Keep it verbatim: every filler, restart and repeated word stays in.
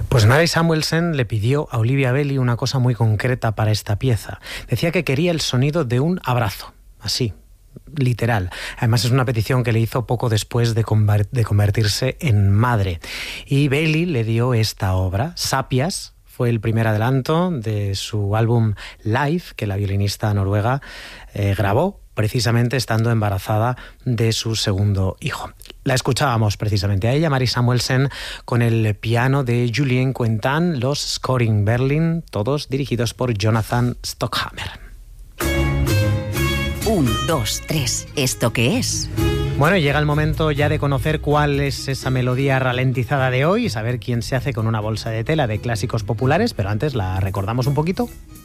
Pues Mary Samuelson le pidió a Olivia Belli una cosa muy concreta para esta pieza. Decía que quería el sonido de un abrazo, así, literal. Además es una petición que le hizo poco después de, conver- de convertirse en madre. Y Belli le dio esta obra, Sapias. Fue el primer adelanto de su álbum Live, que la violinista noruega eh, grabó precisamente estando embarazada de su segundo hijo. La escuchábamos precisamente a ella, Mary Samuelson, con el piano de Julien Quentin, los Scoring Berlin, todos dirigidos por Jonathan Stockhammer. Un, dos, tres. ¿Esto qué es? Bueno, llega el momento ya de conocer cuál es esa melodía ralentizada de hoy y saber quién se hace con una bolsa de tela de clásicos populares, pero antes la recordamos un poquito.